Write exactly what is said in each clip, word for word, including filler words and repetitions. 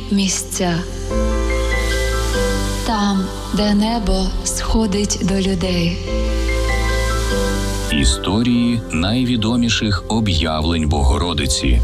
місця. Там, де небо сходить до людей. Історії найвідоміших об'явлень Богородиці.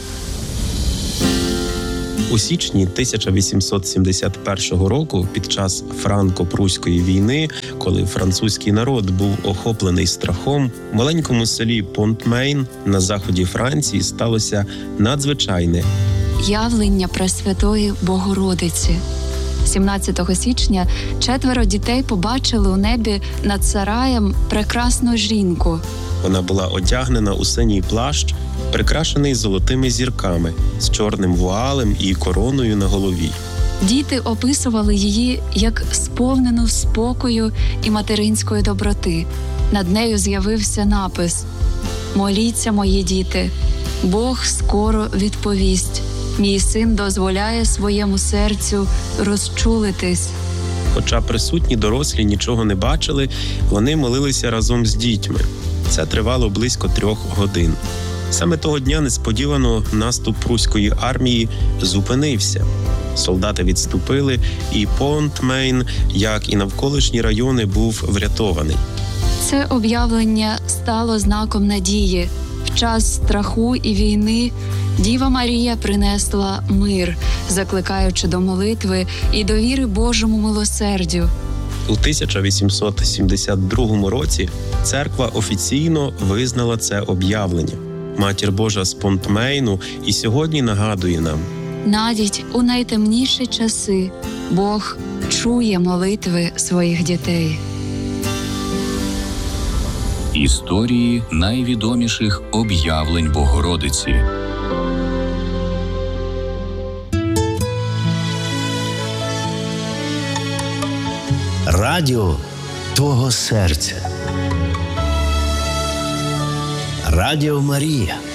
У січні тисяча вісімсот сімдесят першого року, під час франко-пруської війни, коли французький народ був охоплений страхом, в маленькому селі Понт-Мейн на заході Франції сталося надзвичайне Явлення Пресвятої Богородиці. сімнадцятого січня четверо дітей побачили у небі над сараєм прекрасну жінку. Вона була одягнена у синій плащ, прикрашений золотими зірками, з чорним вуалем і короною на голові. Діти описували її як сповнену спокою і материнської доброти. Над нею з'явився напис «Моліться, мої діти, Бог скоро відповість. Мій син дозволяє своєму серцю розчулитись». Хоча присутні дорослі нічого не бачили, вони молилися разом з дітьми. Це тривало близько трьох годин. Саме того дня несподівано наступ пруської армії зупинився. Солдати відступили, і Понт-Мейн, як і навколишні райони, був врятований. Це об'явлення стало знаком надії. В час страху і війни Діва Марія принесла мир, закликаючи до молитви і довіри Божому милосердю. У тисяча вісімсот сімдесят другому році церква офіційно визнала це об'явлення. Матір Божа з Понт-Мейну і сьогодні нагадує нам: навіть у найтемніші часи Бог чує молитви своїх дітей. Історії найвідоміших об'явлень Богородиці. Радіо твого серця. Радіо Марія.